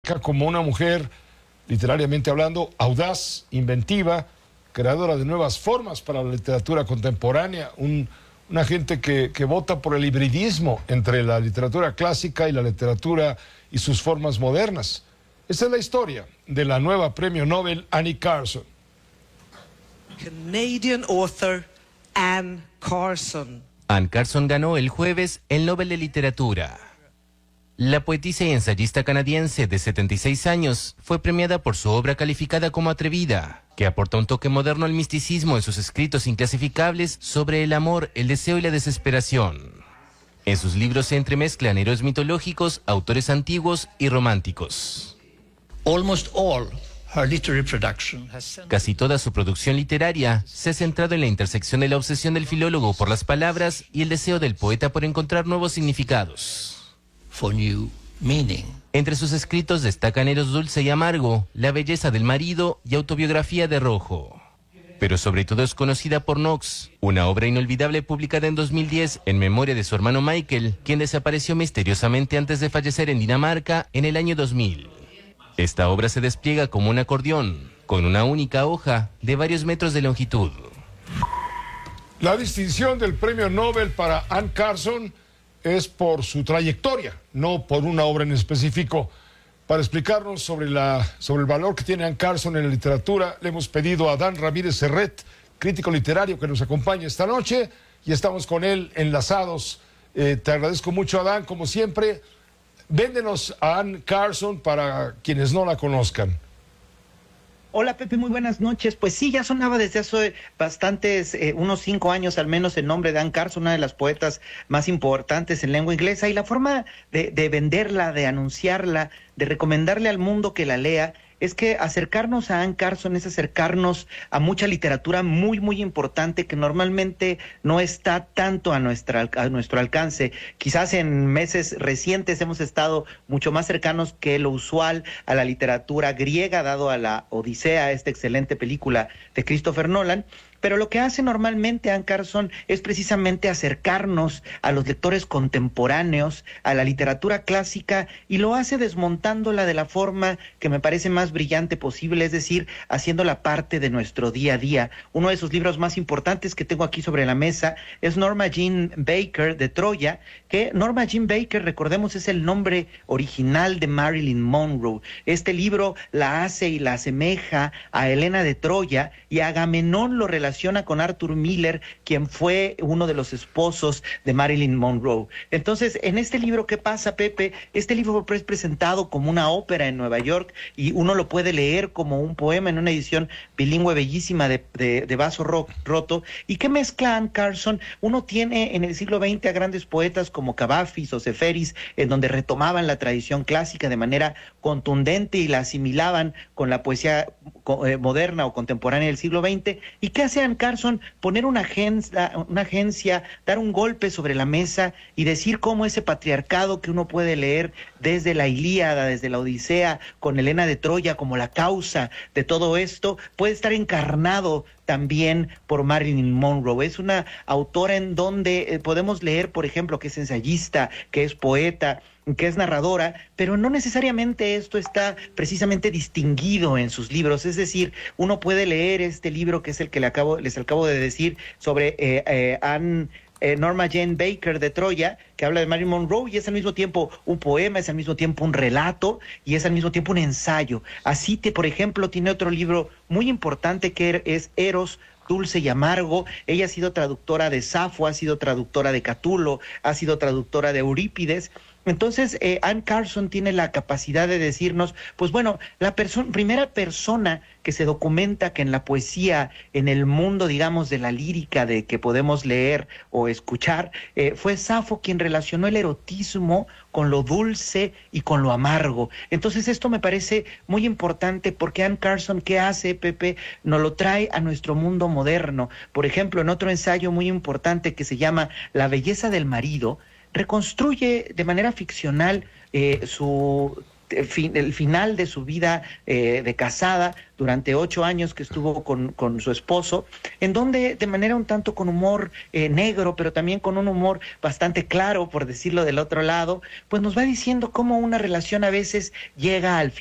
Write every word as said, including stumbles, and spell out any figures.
como una mujer, literariamente hablando, audaz, inventiva, creadora de nuevas formas para la literatura contemporánea, un, una gente que, que vota por el hibridismo entre la literatura clásica y la literatura y sus formas modernas. Esa es la historia de la nueva premio Nobel Annie Carson. Canadian author Anne Carson. Anne Carson ganó el jueves el Nobel de Literatura. La poetisa y ensayista canadiense de setenta y seis años fue premiada por su obra calificada como atrevida, que aporta un toque moderno al misticismo en sus escritos inclasificables sobre el amor, el deseo y la desesperación. En sus libros se entremezclan héroes mitológicos, autores antiguos y románticos. Almost all her literary production has... Casi toda su producción literaria se ha centrado en la intersección de la obsesión del filólogo por las palabras y el deseo del poeta por encontrar nuevos significados. for new meaning. Entre sus escritos destacan Eros dulce y amargo, La belleza del marido y Autobiografía de rojo. Pero sobre todo es conocida por Knox, una obra inolvidable publicada en dos mil diez en memoria de su hermano Michael, quien desapareció misteriosamente antes de fallecer en Dinamarca en el año dos mil. Esta obra se despliega como un acordeón, con una única hoja de varios metros de longitud. La distinción del premio Nobel para Anne Carson es por su trayectoria, no por una obra en específico. Para explicarnos sobre, la, sobre el valor que tiene Anne Carson en la literatura, le hemos pedido a Dan Ramírez Serret, crítico literario, que nos acompañe esta noche, y estamos con él enlazados. Eh, te agradezco mucho, Adán, como siempre. Véndenos a Anne Carson para quienes no la conozcan. Hola Pepe, muy buenas noches. Pues sí, ya sonaba desde hace bastantes, eh, unos cinco años al menos, el nombre de Anne Carson, una de las poetas más importantes en lengua inglesa, y la forma de, de venderla, de anunciarla, de recomendarle al mundo que la lea, es que acercarnos a Anne Carson es acercarnos a mucha literatura muy, muy importante que normalmente no está tanto a, nuestra, a nuestro alcance. Quizás en meses recientes hemos estado mucho más cercanos que lo usual a la literatura griega, dado a la Odisea, esta excelente película de Christopher Nolan. Pero lo que hace normalmente Anne Carson es precisamente acercarnos a los lectores contemporáneos, a la literatura clásica, y lo hace desmontándola de la forma que me parece más brillante posible, es decir, haciéndola parte de nuestro día a día. Uno de sus libros más importantes que tengo aquí sobre la mesa es Norma Jean Baker de Troya, que Norma Jean Baker, recordemos, es el nombre original de Marilyn Monroe. Este libro la hace y la asemeja a Helena de Troya, y Agamenón lo relaciona con Arthur Miller, quien fue uno de los esposos de Marilyn Monroe. Entonces, en este libro, ¿qué pasa, Pepe? Este libro es presentado como una ópera en Nueva York, y uno lo puede leer como un poema en una edición bilingüe bellísima de, de, de vaso ro, roto. ¿Y qué mezcla Anne Carson? Uno tiene en el siglo veinte a grandes poetas como Cavafis o Seferis, en donde retomaban la tradición clásica de manera contundente y la asimilaban con la poesía eh, moderna o contemporánea del siglo veinte. ¿Y qué hace Anne Carson? Poner una agencia, una agencia, dar un golpe sobre la mesa y decir cómo ese patriarcado que uno puede leer desde la Ilíada, desde la Odisea, con Helena de Troya como la causa de todo esto, puede estar encarnado también por Marilyn Monroe. Es una autora en donde eh, podemos leer, por ejemplo, que es ensayista, que es poeta, que es narradora, pero no necesariamente esto está precisamente distinguido en sus libros. Es decir, uno puede leer este libro, que es el que le acabo, les acabo de decir, sobre eh, eh, Anne Eh, Norma Jean Baker de Troya, que habla de Marilyn Monroe, y es al mismo tiempo un poema, es al mismo tiempo un relato, y es al mismo tiempo un ensayo. Así, te, por ejemplo, tiene otro libro muy importante que es Eros dulce y amargo. Ella ha sido traductora de Safo, ha sido traductora de Catulo, ha sido traductora de Eurípides. Entonces, eh, Anne Carson tiene la capacidad de decirnos, pues bueno, la perso- primera persona que se documenta que en la poesía, en el mundo, digamos, de la lírica de que podemos leer o escuchar, eh, fue Safo, quien relacionó el erotismo con lo dulce y con lo amargo. Entonces, esto me parece muy importante, porque Anne Carson, ¿qué hace, Pepe? Nos lo trae a nuestro mundo moderno. Por ejemplo, en otro ensayo muy importante que se llama La belleza del marido, reconstruye de manera ficcional eh, su fin, el final de su vida eh, de casada durante ocho años que estuvo con, con su esposo, en donde de manera un tanto con humor eh, negro, pero también con un humor bastante claro, por decirlo del otro lado, pues nos va diciendo cómo una relación a veces llega al